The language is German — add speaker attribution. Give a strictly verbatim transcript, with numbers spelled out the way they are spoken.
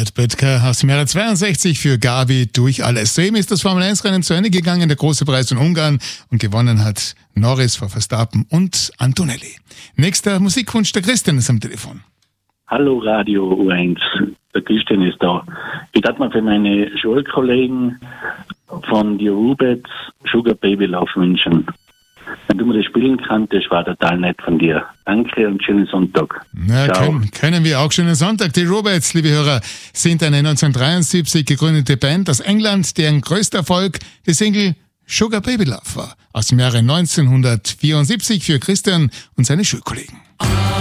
Speaker 1: Gerhard Böttger aus dem Jahre zweiundsechzig für Gavi durch alles. Soeben ist das Formel eins Rennen zu Ende gegangen, der große Preis in Ungarn, und gewonnen hat Norris vor Verstappen und Antonelli. Nächster Musikwunsch, der Christian ist am Telefon.
Speaker 2: Hallo Radio U eins, der Christian ist da. Ich darf mir für meine Schulkollegen von die Rubets Sugar Baby Love wünschen. Wenn du mir das spielen kannst, das war total nett von dir. Danke und schönen Sonntag.
Speaker 1: Na, können, können wir auch. Schönen Sonntag. Die Roberts, liebe Hörer, sind eine neunzehnhundertdreiundsiebzig gegründete Band aus England, deren größter Erfolg die Single Sugar Baby Love war. Aus dem Jahre neunzehnhundertvierundsiebzig für Christian und seine Schulkollegen.